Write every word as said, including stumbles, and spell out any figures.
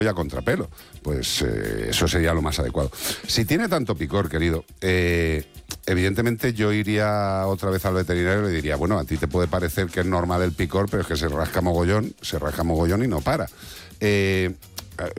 a contrapelo. Pues eh, eso sería lo más adecuado. Si tiene tanto picor, querido, eh, evidentemente yo iría otra vez al veterinario y le diría, bueno, a ti te puede parecer que es normal el picor, pero es que se rasca mogollón, se rasca mogollón y no para. Eh,